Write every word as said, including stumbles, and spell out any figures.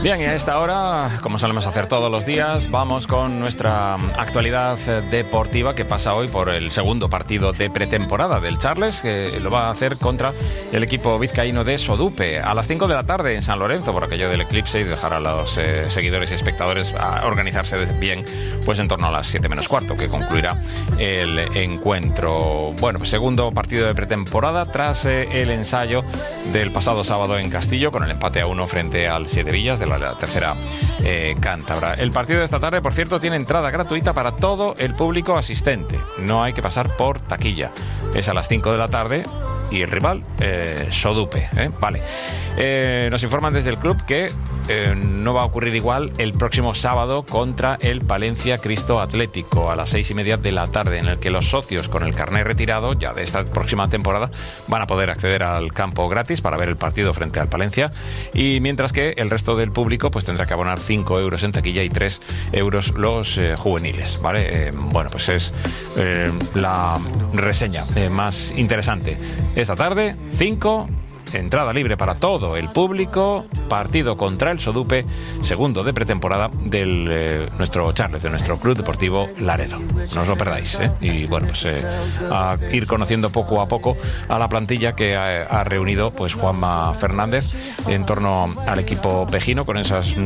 Bien, y a esta hora, como solemos hacer todos los días, vamos con nuestra actualidad deportiva que pasa hoy por el segundo partido de pretemporada del Charles, que lo va a hacer contra el equipo vizcaíno de Sodupe a las cinco de la tarde en San Lorenzo, por aquello del eclipse, y dejar a los eh, seguidores y espectadores a organizarse bien, pues en torno a las siete menos cuarto, que concluirá el encuentro. Bueno, pues segundo partido de pretemporada tras eh, el ensayo del pasado sábado en Castillo, con el empate a uno frente al Siete Villas de la, la tercera eh, cántabra. El partido de esta tarde, por cierto, tiene entrada gratuita para todo el público asistente. No hay que pasar por taquilla. Es a las cinco de la tarde y el rival, eh, Sodupe. ¿eh? Vale. Eh, nos informan desde el club que eh, no va a ocurrir igual el próximo sábado contra el Palencia Cristo Atlético a las seis y media de la tarde, en el que los socios con el carné retirado ya de esta próxima temporada van a poder acceder al campo gratis para ver el partido frente al Palencia, y mientras que el resto del público pues tendrá que abonar cinco euros en taquilla y tres euros los eh, juveniles, ¿vale? Eh, bueno, pues es eh, la reseña eh, más interesante. Esta tarde, cinco, entrada libre para todo el público, partido contra el Sodupe, segundo de pretemporada del eh, nuestro Charles, de nuestro Club Deportivo Laredo. No os lo perdáis, ¿eh? Y bueno, pues eh, a ir conociendo poco a poco a la plantilla que ha, ha reunido pues Juanma Fernández en torno al equipo pejino, con esas